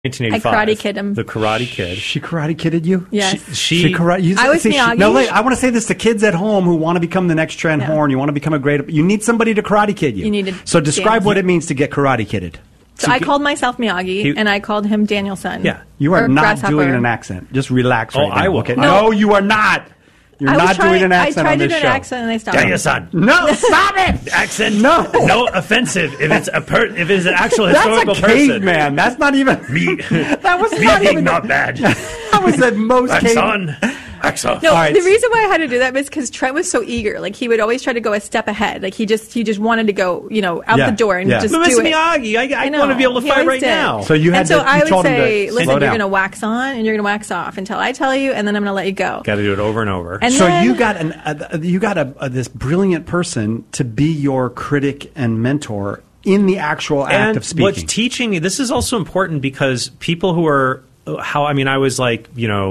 1985. I Karate Kid him. The Karate Kid. She Karate Kidded you? Yes. I was Miyagi. No, wait, I want to say this to kids at home who want to become the next Trent Horn. You want to become a great... You need somebody to Karate Kid you. You need to So describe dance. what it means to get Karate Kidded. So I called myself Miyagi, and I called him Danielson. Yeah. You are Or not Grasshopper. doing an accent. Just relax right now. I will. Okay? No. No, you are not. You're not doing an accent I on tried to this do show. an accent, and they stopped. Danielson. No, stop it! Accent. No. No offensive. If it's if it's an actual That's historical a person. caveman. That's not even... Me. That was Me not being even... not bad. That was the most caveman. Axon. Axon. No, All right. the reason why I had to do that was because Trent was so eager. Like, he would always try to go a step ahead. Like, he just wanted to go, out Yeah, the door and yeah. just But do Mr. it. Miyagi, I know. want to be able to He fight always right did. now. So you had And so to... I you would told him say, to listen, slow you're down. going to wax on and you're going to wax off until I tell you, and then I'm going to let you go. Got to do it over and over. And So then, you got this brilliant person to be your critic and mentor in the actual act and of speaking. what's teaching me, this is also important because people who are, I was like,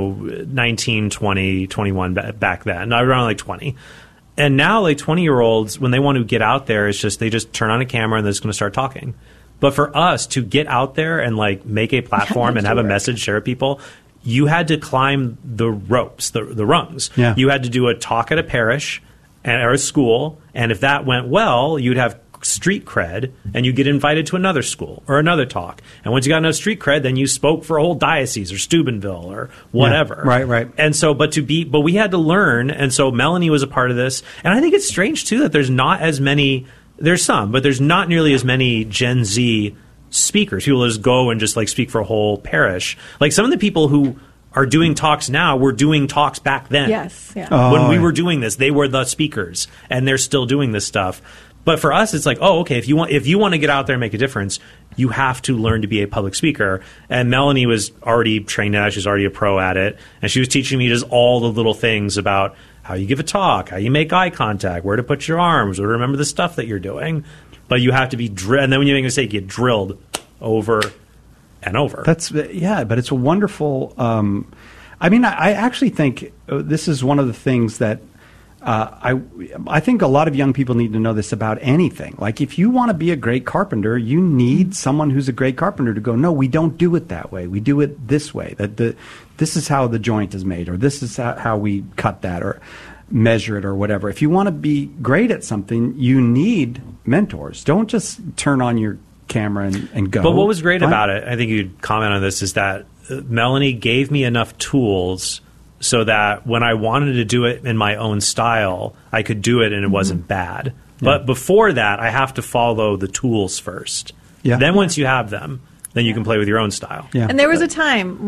19, 20, 21 back then. I was around like 20. And now like 20-year-olds, when they want to get out there, it's just, they just turn on a camera and they're just going to start talking. But for us to get out there and like make a platform and have a message, share with people, you had to climb the ropes, the rungs. Yeah. You had to do a talk at a parish or a school, and if that went well, you'd have street cred, and you get invited to another school or another talk. And once you got enough street cred, then you spoke for a whole diocese or Steubenville or whatever. Yeah, right. And so, but we had to learn, and so Melanie was a part of this. And I think it's strange too that there's not as many. There's some, but there's not nearly as many Gen Z speakers. People just go and just like speak for a whole parish. Like some of the people who are doing talks now were doing talks back then. Yes, yeah. When we were doing this, they were the speakers, and they're still doing this stuff. But for us, it's like, oh, okay, if you want to get out there and make a difference, you have to learn to be a public speaker. And Melanie was already trained in that. She was already a pro at it. And she was teaching me just all the little things about how you give a talk, how you make eye contact, where to put your arms, where to remember the stuff that you're doing. But you have to be and then when you make a mistake, you get drilled over and over. But it's a wonderful... I actually think this is one of the things that I think a lot of young people need to know this about anything. Like, if you want to be a great carpenter, you need someone who's a great carpenter to go, no, we don't do it that way. We do it this way. This is how the joint is made, or this is how we cut that, or measure it, or whatever. If you want to be great at something, you need mentors. Don't just turn on your camera and go. But what was great about it, I think you'd comment on this, is that Melanie gave me enough tools so that when I wanted to do it in my own style, I could do it and it wasn't bad. Yeah. But before that, I have to follow the tools first. Yeah. Then once you have them, then you can play with your own style. Yeah. And there was a time,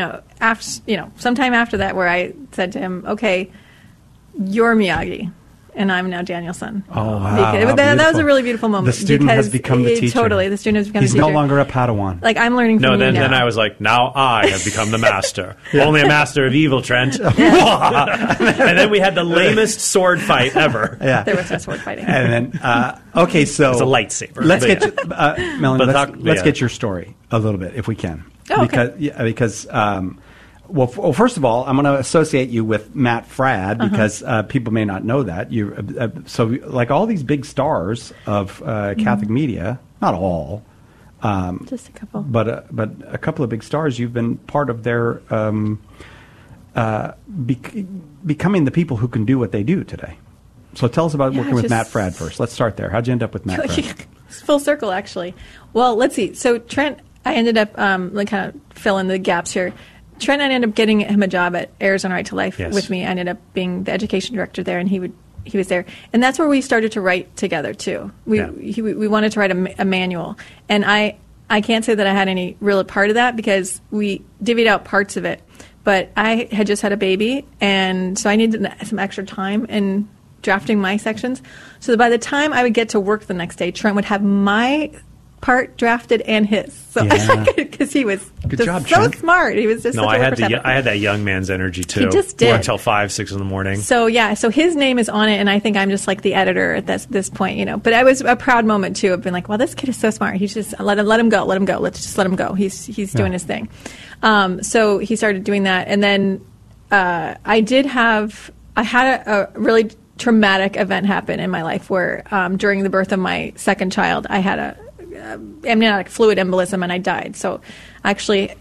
sometime after that, where I said to him, "Okay, you're Miyagi, and I'm now Danielson." Oh, wow. That was a really beautiful moment. The student has become the teacher. Totally, the student has become He's the teacher. no longer a Padawan. Like, I'm learning from you now. Then I was like, now I have become the master. Only a master of evil, Trent. And then we had the lamest sword fight ever. Yeah. There was no sword fighting. And then, okay, so... It's a lightsaber. Let's get Melanie, let's yeah. get your story a little bit, if we can. Oh, okay. Because well, first of all, I'm going to associate you with Matt Fradd because people may not know that. So, like all these big stars of Catholic media, not all, just a couple, but a couple of big stars, you've been part of their becoming the people who can do what they do today. So tell us about working with Matt Fradd first. Let's start there. How'd you end up with Matt Fradd? It's full circle, actually. Well, let's see. So Trent, I ended up kind of fill in the gaps here. Trent, I ended up getting him a job at Arizona Right to Life with me. I ended up being the education director there, and he was there. And that's where we started to write together, too. We wanted to write a manual. And I can't say that I had any real part of that because we divvied out parts of it. But I had just had a baby, and so I needed some extra time in drafting my sections. So that by the time I would get to work the next day, Trent would have my part drafted and his. So because he was so smart. He was just I had that young man's energy too. He just did. Worked until 5-6 in the morning. So so his name is on it, and I think I'm just like the editor at this point, But I was a proud moment too of being like, well, this kid is so smart. He's just let him go. Let's just let him go. He's doing his thing. So he started doing that, and then I had a really traumatic event happen in my life where during the birth of my second child, I had amniotic fluid embolism and I died. So actually